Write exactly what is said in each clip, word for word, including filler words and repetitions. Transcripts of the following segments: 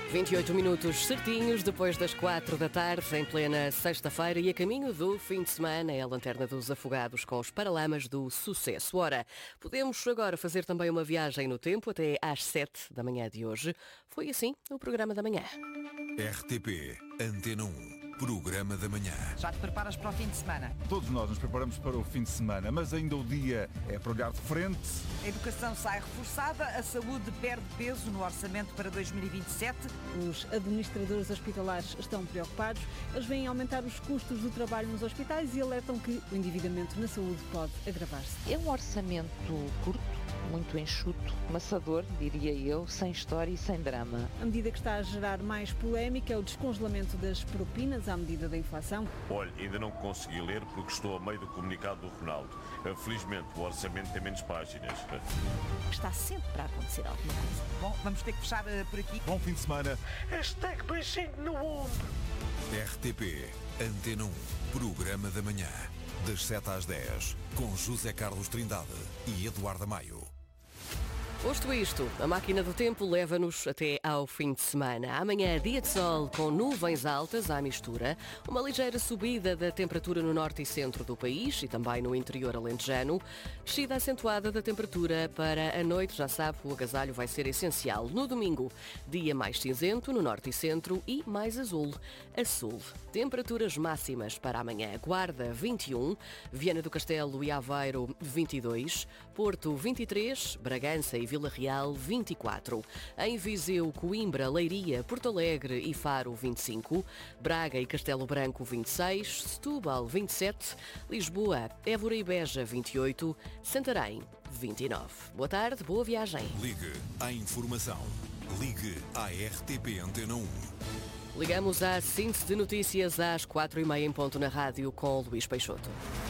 vinte e oito minutos certinhos depois das quatro da tarde, em plena sexta-feira e a caminho do fim de semana, é a Lanterna dos Afogados com os Paralamas do Sucesso. Ora, podemos agora fazer também uma viagem no tempo até às sete da manhã de hoje. Foi assim o programa da manhã. R T P Antena um. Programa da Manhã. Já te preparas para o fim de semana? Todos nós nos preparamos para o fim de semana, mas ainda o dia é para olhar de frente. A educação sai reforçada, a saúde perde peso no orçamento para dois mil e vinte e sete. Os administradores hospitalares estão preocupados. Eles veem aumentar os custos do trabalho nos hospitais e alertam que o endividamento na saúde pode agravar-se. É um orçamento curto, muito enxuto, maçador, diria eu, sem história e sem drama. A medida que está a gerar mais polémica é o descongelamento das propinas à medida da inflação. Olha, ainda não consegui ler porque estou a meio do comunicado do Ronaldo. Felizmente o orçamento tem menos páginas. Está sempre para acontecer alguma coisa. Bom, vamos ter que fechar uh, por aqui. Bom fim de semana. Hashtag beijinho no ombro. R T P Antena um. Programa da Manhã. Das sete às dez. Com José Carlos Trindade e Eduardo Maio. Posto isto, a máquina do tempo leva-nos até ao fim de semana. Amanhã, dia de sol com nuvens altas à mistura, uma ligeira subida da temperatura no norte e centro do país e também no interior alentejano, descida acentuada da temperatura para a noite, já sabe, o agasalho vai ser essencial. No domingo, dia mais cinzento no norte e centro e mais azul a sul. Temperaturas máximas para amanhã: Guarda vinte e um, Viana do Castelo e Aveiro vinte e dois, Porto vinte e três, Bragança e Vila Real vinte e quatro, em Viseu, Coimbra, Leiria, Porto Alegre e Faro vinte e cinco, Braga e Castelo Branco vinte e seis, Setúbal vinte e sete, Lisboa, Évora e Beja vinte e oito, Santarém vinte e nove. Boa tarde, boa viagem. Ligue à informação. Ligue à R T P Antena um. Ligamos à síntese de notícias às quatro e meia em ponto na rádio com Luís Peixoto.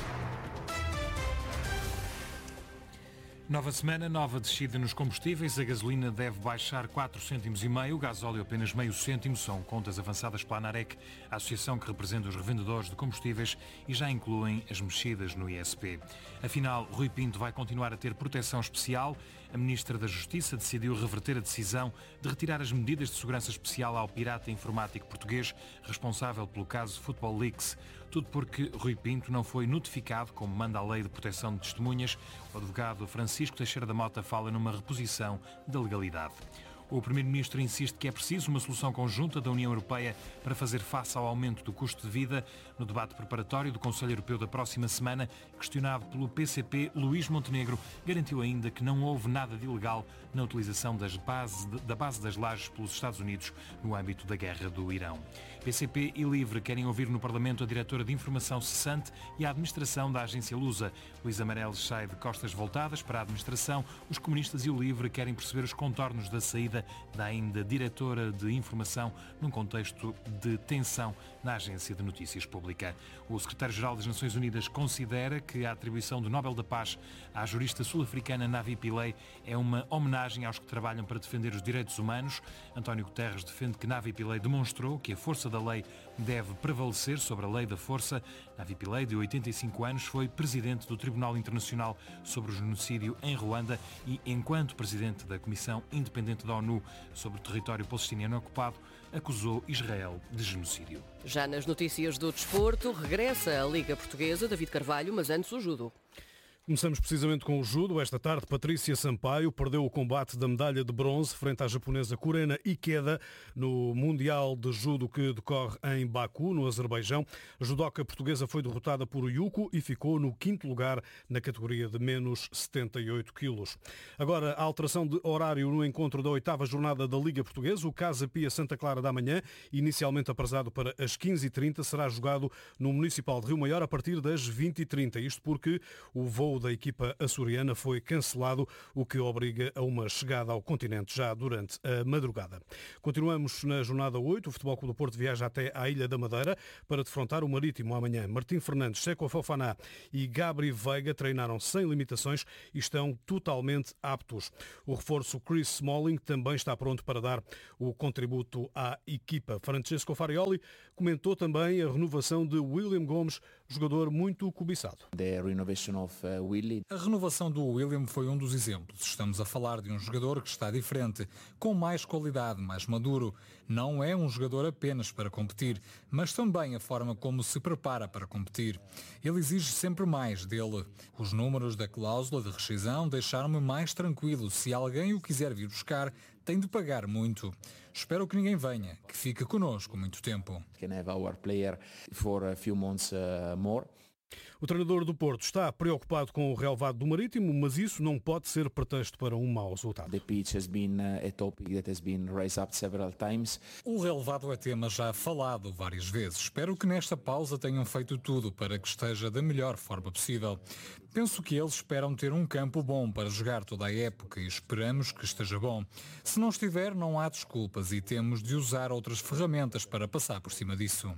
Nova semana, nova descida nos combustíveis. A gasolina deve baixar quatro cêntimos e meio, o gasóleo apenas meio cêntimo. São contas avançadas pela ANAREC, a associação que representa os revendedores de combustíveis, e já incluem as mexidas no I S P. Afinal, Rui Pinto vai continuar a ter proteção especial. A Ministra da Justiça decidiu reverter a decisão de retirar as medidas de segurança especial ao pirata informático português responsável pelo caso Football Leaks. Tudo porque Rui Pinto não foi notificado, como manda a Lei de Proteção de Testemunhas. O advogado Francisco Teixeira da Mota fala numa reposição da legalidade. O Primeiro-Ministro insiste que é preciso uma solução conjunta da União Europeia para fazer face ao aumento do custo de vida. No debate preparatório do Conselho Europeu da próxima semana, questionado pelo P C P, Luís Montenegro garantiu ainda que não houve nada de ilegal na utilização das base, da base das lajes pelos Estados Unidos no âmbito da guerra do Irão. P C P e LIVRE querem ouvir no Parlamento a diretora de Informação cessante e a administração da agência Lusa. Luís Amarelos sai de costas voltadas para a administração. Os comunistas e o LIVRE querem perceber os contornos da saída da ainda diretora de Informação num contexto de tensão na Agência de Notícias Pública. O secretário-geral das Nações Unidas considera que a atribuição do Nobel da Paz à jurista sul-africana Navi Pillay é uma homenagem aos que trabalham para defender os direitos humanos. António Guterres defende que Navi Pillay demonstrou que a força da lei deve prevalecer sobre a lei da força. Navi Pillay, de oitenta e cinco anos, foi presidente do Tribunal Internacional sobre o Genocídio em Ruanda e, enquanto presidente da Comissão Independente da ONU sobre o território palestiniano ocupado, acusou Israel de genocídio. Já nas notícias do desporto, regressa a Liga Portuguesa, David Carvalho, mas antes o judo. Começamos precisamente com o judo. Esta tarde, Patrícia Sampaio perdeu o combate da medalha de bronze frente à japonesa Kurena Ikeda no Mundial de Judo que decorre em Baku, no Azerbaijão. A judoca portuguesa foi derrotada por Yuko e ficou no quinto lugar na categoria de menos setenta e oito quilos. Agora, a alteração de horário no encontro da oitava jornada da Liga Portuguesa. O Casa Pia Santa Clara da Manhã, inicialmente aprazado para as quinze e trinta, será jogado no Municipal de Rio Maior a partir das vinte e trinta. Isto porque o voo da equipa açoriana foi cancelado, o que obriga a uma chegada ao continente já durante a madrugada. Continuamos na jornada oito. O Futebol Clube do Porto viaja até à Ilha da Madeira para defrontar o Marítimo amanhã. Martim Fernandes, Seco Fofaná e Gabri Veiga treinaram sem limitações e estão totalmente aptos. O reforço Chris Smalling também está pronto para dar o contributo à equipa. Francesco Farioli comentou também a renovação de William Gomes jogador muito cobiçado. A renovação do William foi um dos exemplos. Estamos a falar de um jogador que está diferente, com mais qualidade, mais maduro. Não é um jogador apenas para competir, mas também a forma como se prepara para competir. Ele exige sempre mais dele. Os números da cláusula de rescisão deixaram-me mais tranquilo. Se alguém o quiser vir buscar, tem de pagar muito. Espero que ninguém venha, que fique connosco muito tempo. O treinador do Porto está preocupado com o relevado do Marítimo, mas isso não pode ser pretexto para um mau resultado. O relevado é tema já falado várias vezes. Espero que nesta pausa tenham feito tudo para que esteja da melhor forma possível. Penso que eles esperam ter um campo bom para jogar toda a época e esperamos que esteja bom. Se não estiver, não há desculpas e temos de usar outras ferramentas para passar por cima disso.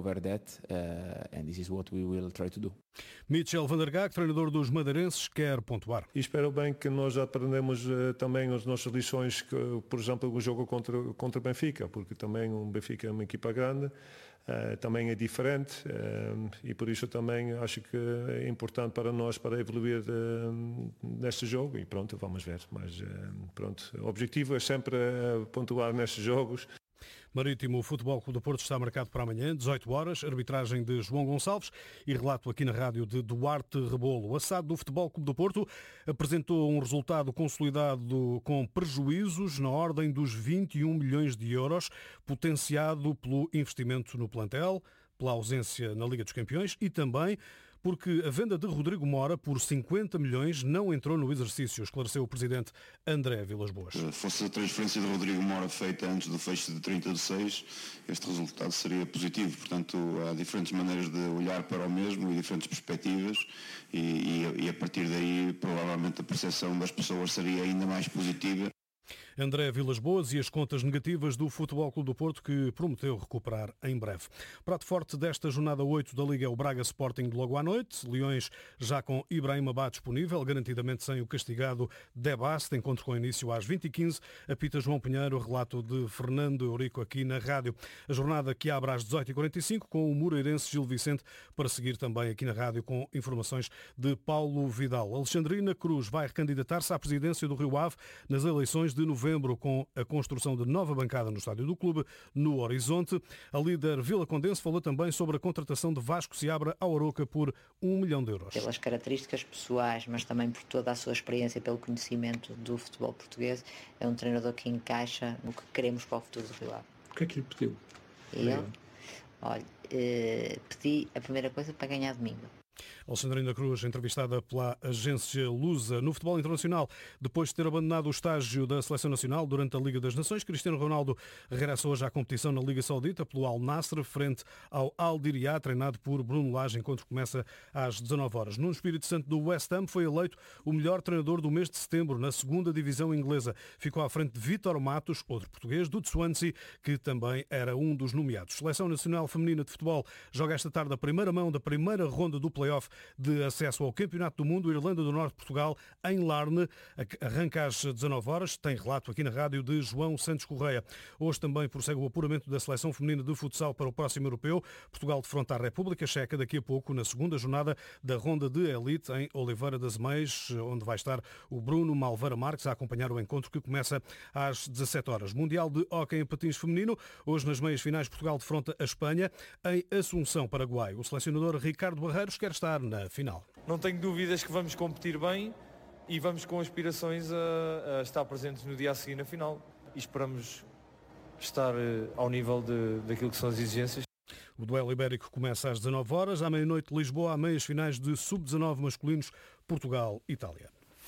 Mitchell van der Gaag, treinador dos madeirenses, quer pontuar. E espero bem que nós aprendemos uh, também as nossas lições, que, por exemplo, o jogo contra, contra o Benfica, porque também o Benfica é uma equipa grande, uh, também é diferente uh, e por isso também acho que é importante para nós para evoluir uh, neste jogo e pronto, vamos ver. Mas uh, pronto, o objetivo é sempre uh, pontuar nestes jogos. Marítimo, o Futebol Clube do Porto está marcado para amanhã, dezoito horas, arbitragem de João Gonçalves e relato aqui na rádio de Duarte Rebolo. O A S A D do Futebol Clube do Porto apresentou um resultado consolidado com prejuízos na ordem dos vinte e um milhões de euros, potenciado pelo investimento no plantel, pela ausência na Liga dos Campeões e também porque a venda de Rodrigo Mora por cinquenta milhões não entrou no exercício, esclareceu o presidente André Vilas-Boas. Fosse a transferência de Rodrigo Mora feita antes do fecho de trinta de seis, este resultado seria positivo. Portanto, há diferentes maneiras de olhar para o mesmo e diferentes perspectivas e, e, e a partir daí provavelmente a percepção das pessoas seria ainda mais positiva. André Vilas-Boas e as contas negativas do Futebol Clube do Porto, que prometeu recuperar em breve. Prato forte desta jornada oito da Liga é o Braga Sporting de logo à noite. Leões já com Ibrahim Abá disponível, garantidamente sem o castigado Debast. Encontro com início às vinte e quinze. Apita João Pinheiro, relato de Fernando Eurico aqui na rádio. A jornada que abre às dezoito e quarenta e cinco com o moreirense Gil Vicente, para seguir também aqui na rádio com informações de Paulo Vidal. Alexandrina Cruz vai recandidatar-se à presidência do Rio Ave nas eleições de novembro, com a construção de nova bancada no estádio do clube no horizonte. A líder vilacondense falou também sobre a contratação de Vasco Seabra ao Aroca por um milhão de euros. Pelas características pessoais, mas também por toda a sua experiência e pelo conhecimento do futebol português, é um treinador que encaixa no que queremos para o futuro do Rio Ave. O que é que lhe pediu? Eu? Olha, eh, pedi a primeira coisa para ganhar domingo. Alexandrina Cruz, entrevistada pela agência Lusa. No futebol internacional, depois de ter abandonado o estágio da Seleção Nacional durante a Liga das Nações, Cristiano Ronaldo regressa hoje à competição na Liga Saudita pelo Al Nassr, frente ao Al Diriyah, treinado por Bruno Lage. Encontro começa às dezanove horas. Nuno Espírito Santo do West Ham foi eleito o melhor treinador do mês de setembro na segunda divisão inglesa. Ficou à frente de Vítor Matos, outro português, do Swansea, que também era um dos nomeados. Seleção Nacional Feminina de Futebol joga esta tarde a primeira mão da primeira ronda do play-off de acesso ao Campeonato do Mundo. Irlanda do Norte-Portugal em Larne. Arranca às dezanove horas. Tem relato aqui na rádio de João Santos Correia. Hoje também prossegue o apuramento da Seleção Feminina de Futsal para o próximo Europeu. Portugal defronta a República Checa daqui a pouco na segunda jornada da ronda de elite em Oliveira das Meias, onde vai estar o Bruno Malveira Marques a acompanhar o encontro que começa às dezassete horas. Mundial de Hóquei em Patins Feminino. Hoje nas meias finais Portugal defronta a Espanha em Assunção, Paraguai. O selecionador Ricardo Barreiros quer estar na final. Não tenho dúvidas que vamos competir bem e vamos com aspirações a, a estar presentes no dia a seguir na final e esperamos estar ao nível de, daquilo que são as exigências. O duelo ibérico começa às dezanove horas, à meia-noite Lisboa, a meias finais de sub dezanove masculinos, Portugal-Itália.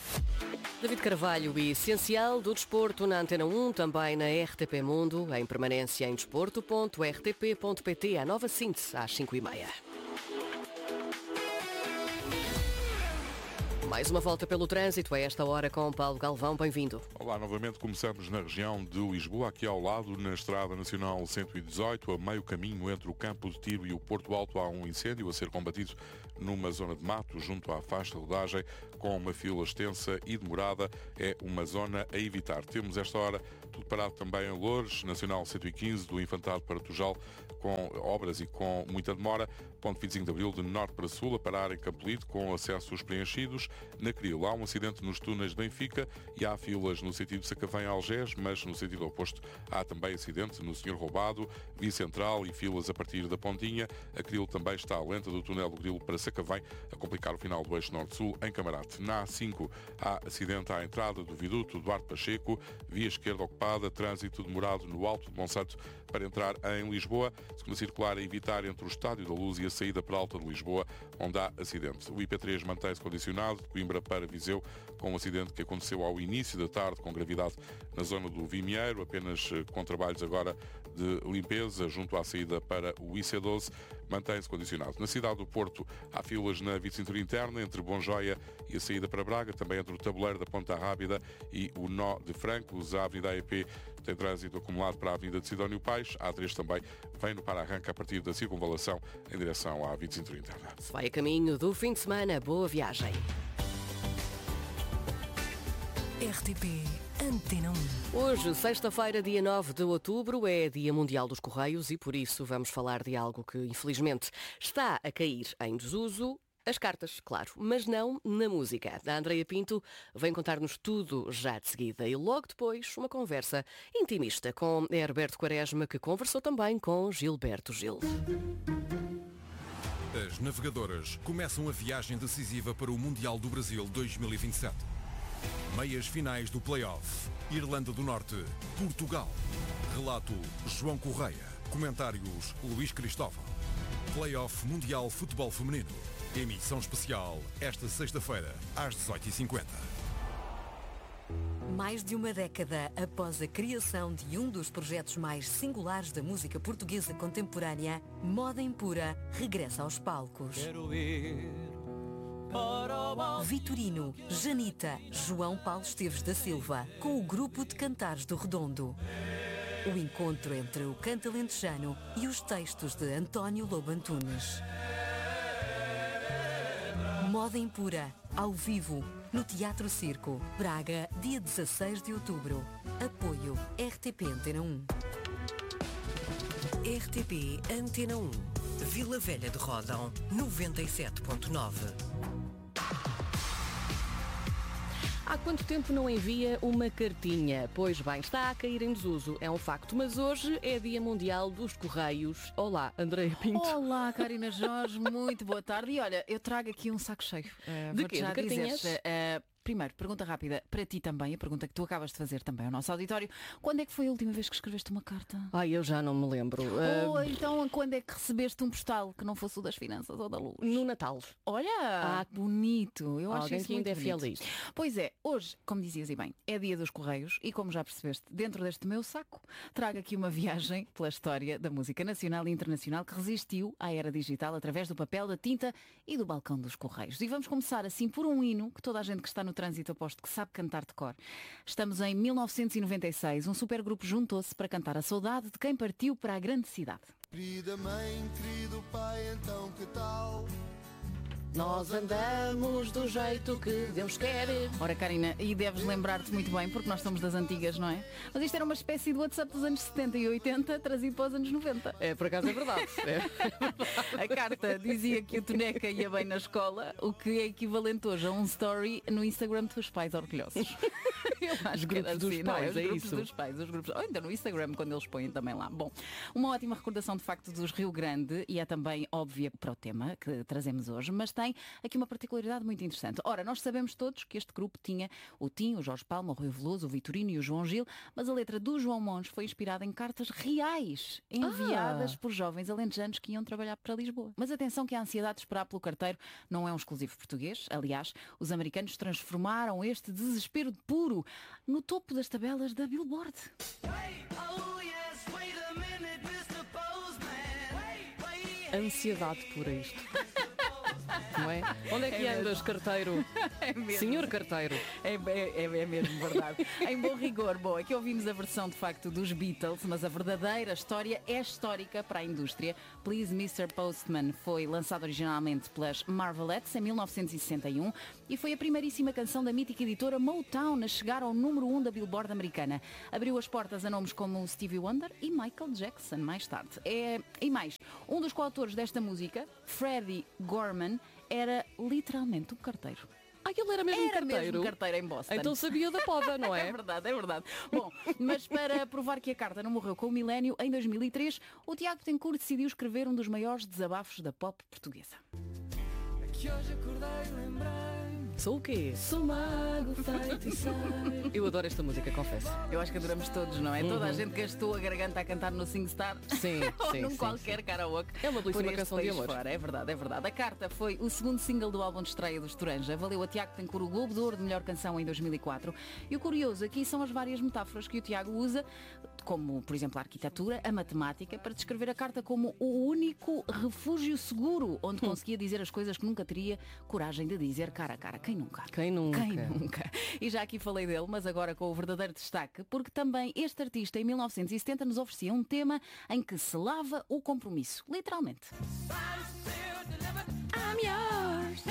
David Carvalho e essencial do desporto na Antena um, também na R T P Mundo, em permanência em desporto ponto r t p ponto p t, a nova síntese às cinco e meia. Mais uma volta pelo trânsito a esta hora com Paulo Galvão. Bem-vindo. Olá, novamente começamos na região de Lisboa, aqui ao lado, na Estrada Nacional cento e dezoito, a meio caminho entre o Campo de Tiro e o Porto Alto, há um incêndio a ser combatido numa zona de mato, junto à faixa de rodagem, com uma fila extensa e demorada. É uma zona a evitar. Temos esta hora tudo parado também em Loures, Nacional cento e quinze, do Infantado para Tujal, com obras e com muita demora. Ponte vinte e cinco de Abril, de norte para sul, a parar em Campolide, com acessos preenchidos. Na Cril, há um acidente nos túneis de Benfica e há filas no sentido de Sacavém a Algés, mas no sentido oposto há também acidente no Senhor Roubado, Via Central e filas a partir da Pontinha. A Cril também está lenta do túnel do Grilo para Sacavém, a complicar o final do eixo norte-sul em Camarate. Na A cinco, há acidente à entrada do viaduto Duarte Pacheco, via esquerda ocupada, trânsito demorado no Alto de Monsanto para entrar em Lisboa. Segunda circular a evitar entre o Estádio da Luz e a saída para Alta de Lisboa, onde há acidente. O I P três mantém-se condicionado de Coimbra para Viseu, com um acidente que aconteceu ao início da tarde, com gravidade na zona do Vimieiro, apenas com trabalhos agora de limpeza junto à saída para o I C doze, mantém-se condicionado. Na cidade do Porto, há filas na via de cintura interna entre Bonjoia e a saída para Braga, também entre o tabuleiro da Ponta Rábida e o nó de Francos. A Avenida A E P tem trânsito acumulado para a Avenida de Sidónio Paes. A A três também vem no para-arranca a partir da circunvalação em direção à via de cintura interna. Se vai a caminho do fim de semana, boa viagem. R T P Antena um. Hoje, sexta-feira, dia nove de outubro, é Dia Mundial dos Correios e por isso vamos falar de algo que, infelizmente, está a cair em desuso. As cartas, claro, mas não na música. A Andreia Pinto vem contar-nos tudo já de seguida e logo depois uma conversa intimista com Herberto Quaresma, que conversou também com Gilberto Gil. As navegadoras começam a viagem decisiva para o Mundial do Brasil dois mil e vinte e sete. Meias finais do play-off. Irlanda do Norte, Portugal. Relato João Correia. Comentários Luís Cristóvão. Play-off Mundial Futebol Feminino. Emissão especial esta sexta-feira às dezoito e cinquenta. Mais de uma década após a criação de um dos projetos mais singulares da música portuguesa contemporânea, Moda Impura regressa aos palcos. Quero ir para o... Vitorino, Janita, João Paulo Esteves da Silva, com o grupo de cantares do Redondo. O encontro entre o canto alentejano e os textos de António Lobo Antunes. Moda Impura, ao vivo, no Teatro Circo, Braga, dia dezasseis de outubro. Apoio R T P Antena um. R T P Antena um. Vila Velha de Ródão, noventa e sete ponto nove. Há quanto tempo não envia uma cartinha? Pois bem, está a cair em desuso, é um facto. Mas hoje é Dia Mundial dos Correios. Olá, Andreia Pinto. Olá, Karina Jorge, muito boa tarde. E olha, eu trago aqui um saco cheio. Uh, de quê? De cartinhas? Uh, Primeiro, pergunta rápida para ti também, a pergunta que tu acabas de fazer também ao nosso auditório. Quando é que foi a última vez que escreveste uma carta? Ai, eu já não me lembro. Ou uh... então, quando é que recebeste um postal que não fosse o das finanças ou da luz? No Natal. Olha, ah, bonito. Eu acho isso muito bonito. Ali. Pois é, hoje, como dizias e bem, é dia dos Correios e como já percebeste, dentro deste meu saco, trago aqui uma viagem pela história da música nacional e internacional que resistiu à era digital através do papel, da tinta e do balcão dos Correios. E vamos começar assim por um hino que toda a gente que está no trânsito aposto que sabe cantar de cor. Estamos em mil novecentos e noventa e seis. Um supergrupo juntou-se para cantar a saudade de quem partiu para a grande cidade. Querida mãe, querido pai, então que tal? Nós andamos do jeito que Deus quer. Ora, Karina, e deves lembrar-te muito bem, porque nós somos das antigas, não é? Mas isto era uma espécie de WhatsApp dos anos setenta e oitenta, trazido para os anos noventa. É, por acaso é verdade. É. A carta dizia que o Toneca ia bem na escola, o que é equivalente hoje a um story no Instagram dos pais orgulhosos. Eu acho os grupos assim, dos não, pais, os é grupos isso? dos pais, os grupos, ou ainda no Instagram, quando eles põem também lá. Bom, uma ótima recordação de facto dos Rio Grande e é também óbvia para o tema que trazemos hoje, mas tem aqui uma particularidade muito interessante. Ora, nós sabemos todos que este grupo tinha o Tim, o Jorge Palma, o Rui Veloso, o Vitorino e o João Gil, mas a letra do João Monge foi inspirada em cartas reais enviadas ah. por jovens alentejanos que iam trabalhar para Lisboa. Mas atenção que a ansiedade de esperar pelo carteiro não é um exclusivo português. Aliás, os americanos transformaram este desespero puro no topo das tabelas da Billboard. Ansiedade pura isto. não é? Onde é que É andas, mesmo. carteiro? É mesmo. Senhor carteiro. É, é, é mesmo verdade. Em bom rigor, bom, aqui ouvimos a versão de facto dos Beatles, mas a verdadeira história é histórica para a indústria. Please mister Postman foi lançado originalmente pelas Marvelettes em mil novecentos e sessenta e um e foi a primeiríssima canção da mítica editora Motown a chegar ao número um da Billboard americana. Abriu as portas a nomes como Stevie Wonder e Michael Jackson mais tarde. É, e mais, um dos coautores desta música, Freddie Gorman, era literalmente um carteiro. Ah, ele era mesmo Era carteiro? mesmo carteiro em Boston. Então sabia da poda, não é? É verdade, é verdade. Bom, mas para provar que a carta não morreu com o milénio, em dois mil e três, o Tiago Tencourt decidiu escrever um dos maiores desabafos da pop portuguesa. Que hoje acordei e lembrei. Sou o quê? Sou mago feiticeiro. Eu adoro esta música, confesso. Eu acho que adoramos todos, não é? Uhum. Toda a gente gastou a garganta a cantar no SingStar. Sim, Ou sim, num sim, qualquer sim. karaoke. É uma belíssima por este canção de país amor. fora. É verdade, é verdade. A carta foi o segundo single do álbum de estreia do Estoranja. Valeu a Tiago Tencourt o Globo de Ouro de melhor canção em dois mil e quatro. E o curioso aqui são as várias metáforas que o Tiago usa, como, por exemplo, a arquitetura, a matemática, para descrever a carta como o único refúgio seguro onde conseguia dizer as coisas que nunca teria coragem de dizer cara a cara. Quem nunca? Quem nunca? Quem nunca? E já aqui falei dele, mas agora com o verdadeiro destaque, porque também este artista em mil novecentos e setenta nos oferecia um tema em que se lava o compromisso, literalmente. I'm yours.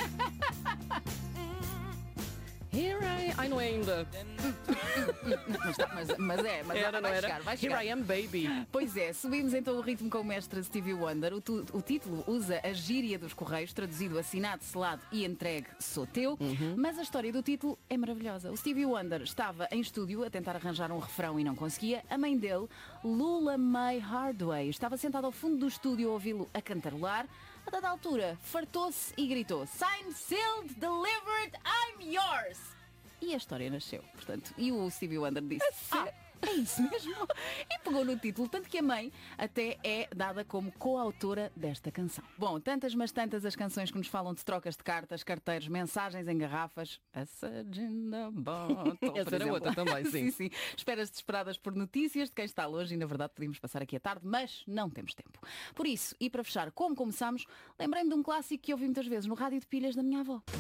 Here I... Ai, não é ainda. mas, tá, mas, mas é, mas Era, vai, não vai era? chegar, vai chegar. Here I am, baby. Pois é, subimos então o ritmo com o mestre Stevie Wonder. O, tu, o título usa a gíria dos Correios, traduzido assinado, selado e entregue, sou teu. Uhum. Mas a história do título é maravilhosa. O Stevie Wonder estava em estúdio a tentar arranjar um refrão e não conseguia. A mãe dele, Lula Mae Hardway, estava sentada ao fundo do estúdio a ouvi-lo a cantarolar. A dada altura, fartou-se e gritou: Signed, sealed, delivered, I'm yours! E a história nasceu, portanto. E o Stevie Wonder disse: ah, é isso mesmo? E pegou no título, tanto que a mãe até é dada como coautora desta canção. Bom, tantas mas tantas as canções que nos falam de trocas de cartas, carteiros, mensagens em garrafas. A surge in the bottle, por Essa era exemplo. outra também, sim. sim, sim. Esperas desesperadas por notícias de quem está longe e na verdade podíamos passar aqui a tarde, mas não temos tempo. Por isso, e para fechar, como começámos, lembrei-me de um clássico que ouvi muitas vezes no rádio de pilhas da minha avó.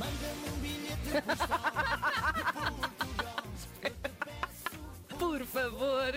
Por favor.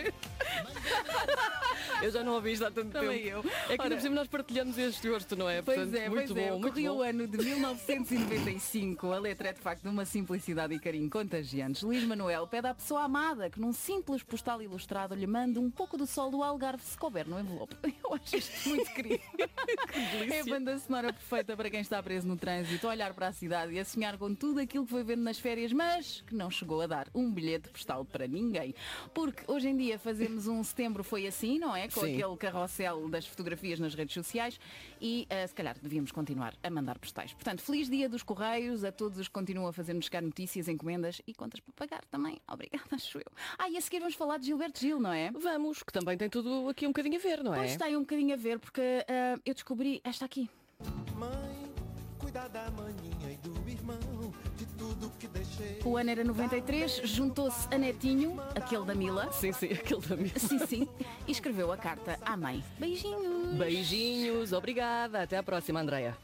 Eu já não ouvi isto há tanto Também tempo. eu. É que Ora, ainda por cima nós partilhamos este gosto, não é? Pois Portanto, é, muito pois é. bom, muito Corria bom. o ano de mil novecentos e noventa e cinco. A letra é de facto de uma simplicidade e carinho contagiantes. Luís Manuel pede à pessoa amada que num simples postal ilustrado lhe mande um pouco do sol do Algarve se couber no envelope. Eu acho isto muito querido. É a banda sonora perfeita para quem está preso no trânsito, a olhar para a cidade e a sonhar com tudo aquilo que foi vendo nas férias, mas que não chegou a dar um bilhete postal para ninguém. Porque hoje em dia fazemos um setembro foi assim, não é? Com Sim. aquele carrossel das fotografias nas redes sociais e uh, se calhar devíamos continuar a mandar postais. Portanto, feliz dia dos Correios a todos os que continuam a fazer-nos chegar notícias, encomendas e contas para pagar também. Obrigada, acho eu. Ah, e a seguir vamos falar de Gilberto Gil, não é? Vamos, que também tem tudo aqui um bocadinho a ver, não é? Pois tem um bocadinho a ver, porque uh, eu descobri esta aqui. Mãe, cuida da maninha e do irmão, de tudo que deixei. O ano era noventa e três, juntou-se a Netinho, aquele da Mila. Sim, sim, aquele da Mila. Sim, sim. E escreveu a carta à mãe. Beijinhos. Beijinhos, obrigada. Até à próxima, Andreia.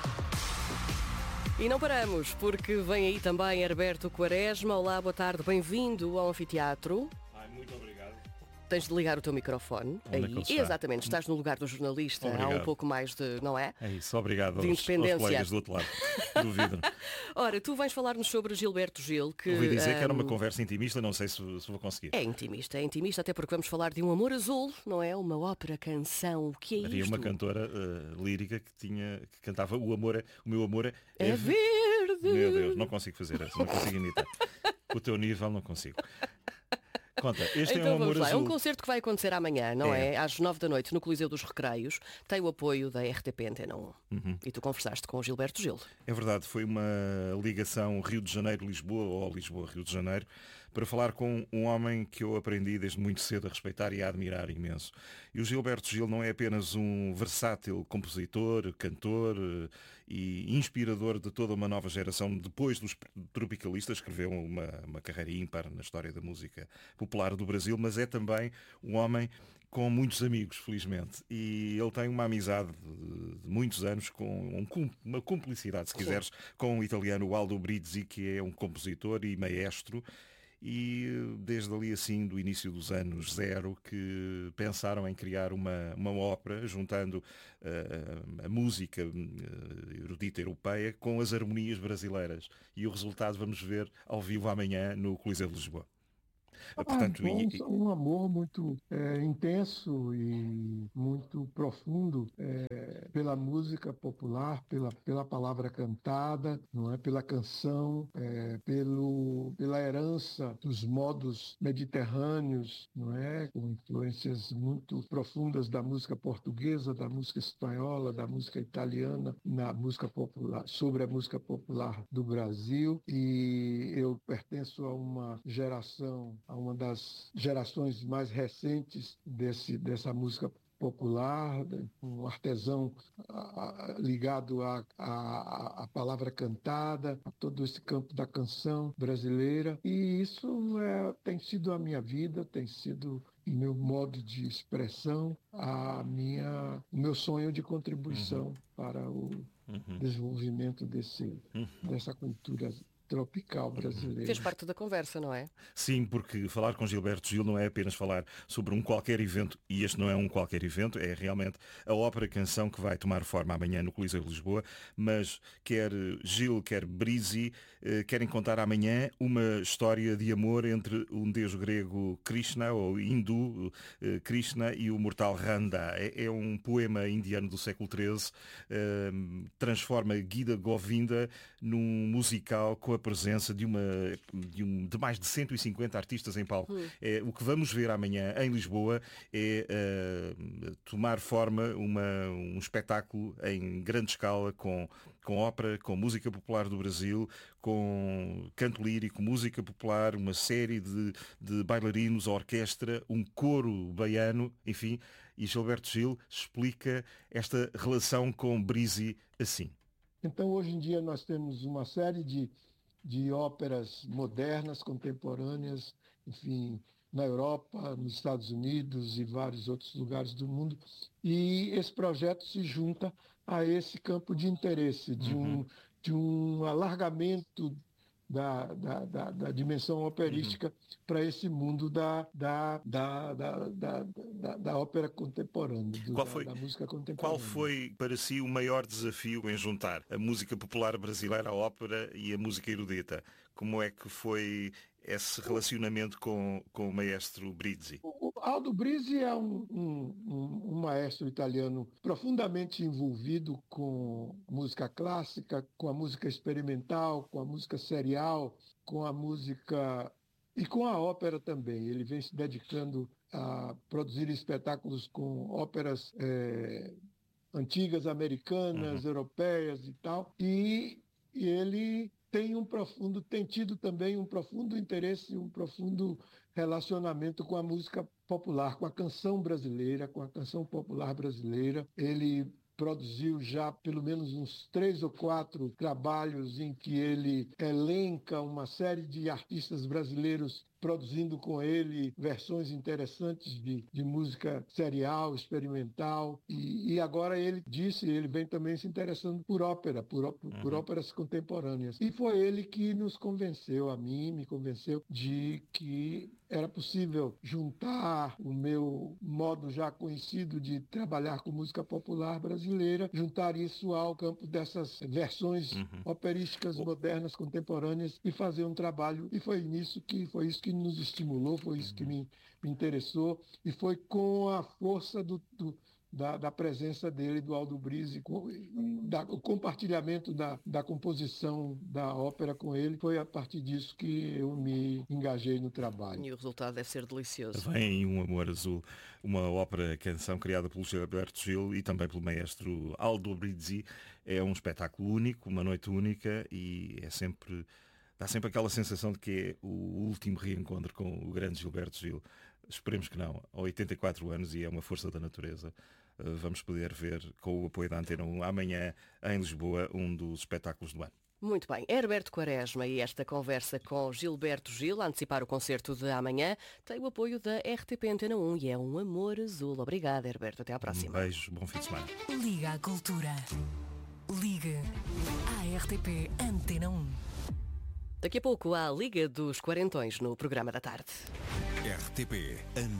E não paramos, porque vem aí também Herberto Quaresma. Olá, boa tarde, bem-vindo ao Anfiteatro. Ai, muito obrigado. Tens de ligar o teu microfone. Onde é Aí. que ele está? Exatamente, estás no lugar do jornalista. Há um Obrigado. pouco mais de, não é? É isso, obrigado De aos, aos independência. colegas do outro lado do vidro. Ora, tu vais falar-nos sobre Gilberto Gil, que... Ouvi dizer que era uma hum, conversa intimista, não sei se, se vou conseguir. É intimista, é intimista, até porque vamos falar de um amor azul, não é? Uma ópera, canção, o que é Havia isto? uma cantora uh, lírica que tinha que cantava o amor é, o meu amor é, É ve- verde. Meu Deus, não consigo fazer essa, não consigo imitar. Com o teu nível não consigo. Conta, este então é um amor vamos lá, azul. é um concerto que vai acontecer amanhã, não é? É. Às nove da noite, no Coliseu dos Recreios. Tem o apoio da R T P Antena um. Uhum. E tu conversaste com o Gilberto Gil. É verdade, foi uma ligação Rio de Janeiro-Lisboa ou Lisboa-Rio de Janeiro para falar com um homem que eu aprendi desde muito cedo a respeitar e a admirar imenso. E o Gilberto Gil não é apenas um versátil compositor, cantor eh, e inspirador de toda uma nova geração. Depois dos tropicalistas, escreveu uma, uma carreira ímpar na história da música popular do Brasil, mas é também um homem com muitos amigos, felizmente. E ele tem uma amizade de muitos anos, com um, uma cumplicidade, se quiseres, com o italiano Aldo Brizzi, que é um compositor e maestro. E desde ali, assim, do início dos anos zero, que pensaram em criar uma, uma ópera, juntando uh, a música uh, erudita europeia com as harmonias brasileiras. E o resultado vamos ver ao vivo amanhã no Coliseu de Lisboa. Ah, Portanto, um, e... um amor muito é, intenso e muito profundo é, pela música popular, pela, pela palavra cantada, não é? Pela canção, é, pelo, pela herança dos modos mediterrâneos, não é? Com influências muito profundas da música portuguesa, da música espanhola, da música italiana, na música popular, sobre a música popular do Brasil. E eu pertenço a uma geração, a uma das gerações mais recentes desse, dessa música popular, um artesão a, a, ligado à a, a, a palavra cantada, a todo esse campo da canção brasileira. E isso é, tem sido a minha vida, tem sido o meu modo de expressão, a minha, o meu sonho de contribuição uhum. para o uhum. desenvolvimento desse, uhum. dessa cultura tropical brasileira. Fez parte da conversa, não é? Sim, porque falar com Gilberto Gil não é apenas falar sobre um qualquer evento, e este não é um qualquer evento, é realmente a ópera-canção que vai tomar forma amanhã no Coliseu de Lisboa, mas quer Gil, quer Brizzi, querem contar amanhã uma história de amor entre um deus grego Krishna, ou hindu Krishna, e o mortal Randa. É um poema indiano do século treze, transforma Gita Govinda num musical com a presença de, uma, de, um, de mais de cento e cinquenta artistas em palco. Hum. É, o que vamos ver amanhã em Lisboa é uh, tomar forma uma, um espetáculo em grande escala com, com ópera, com música popular do Brasil, com canto lírico, música popular, uma série de, de bailarinos, orquestra, um coro baiano, enfim. E Gilberto Gil explica esta relação com Brizzi assim. Então, hoje em dia, nós temos uma série de de óperas modernas, contemporâneas, enfim, na Europa, nos Estados Unidos e vários outros lugares do mundo. E esse projeto se junta a esse campo de interesse, de, uhum. um, de um alargamento da, da, da, da dimensão operística uhum. para esse mundo da, da, da, da, da, da, da ópera contemporânea, do, qual foi, da, da música contemporânea. Qual foi para si o maior desafio em juntar a música popular brasileira, a ópera e a música erudita? Como é que foi esse relacionamento com, com o maestro Brizzi? O Aldo Brizzi é um, um, um maestro italiano profundamente envolvido com música clássica, com a música experimental, com a música serial, com a música e com a ópera também. Ele vem se dedicando a produzir espetáculos com óperas é, antigas, americanas, uhum. europeias e tal. E, e ele tem um profundo, tem tido também um profundo interesse, um profundo relacionamento com a música popular, com a canção brasileira, com a canção popular brasileira. Ele produziu já pelo menos uns três ou quatro trabalhos em que ele elenca uma série de artistas brasileiros produzindo com ele versões interessantes de, de música serial, experimental. E, e agora ele disse, ele vem também se interessando por ópera, por, por, uhum. por óperas contemporâneas. E foi ele que nos convenceu, a mim, me convenceu de que era possível juntar o meu modo já conhecido de trabalhar com música popular brasileira, juntar isso ao campo dessas versões uhum. operísticas modernas, contemporâneas, e fazer um trabalho. E foi nisso que foi isso que nos estimulou, foi isso que me, me interessou, e foi com a força do, do, da, da presença dele, do Aldo Brizzi, com, da, o compartilhamento da, da composição da ópera com ele, foi a partir disso que eu me engajei no trabalho. E o resultado deve ser delicioso. Vem Um Amor Azul, uma ópera-canção criada pelo Gilberto Gil e também pelo maestro Aldo Brizzi. É um espetáculo único, uma noite única, e é sempre... dá sempre aquela sensação de que é o último reencontro com o grande Gilberto Gil. Esperemos que não. Há oitenta e quatro anos e é uma força da natureza. Vamos poder ver, com o apoio da Antena um, amanhã em Lisboa, um dos espetáculos do ano. Muito bem, Herberto Quaresma e esta conversa com Gilberto Gil, a antecipar o concerto de amanhã, tem o apoio da R T P Antena um e é um amor azul. Obrigada, Herberto. Até à próxima. Um beijo, bom fim de semana. Liga à Cultura. Ligue à R T P Antena um. Daqui a pouco há a Liga dos Quarentões no programa da tarde. R T P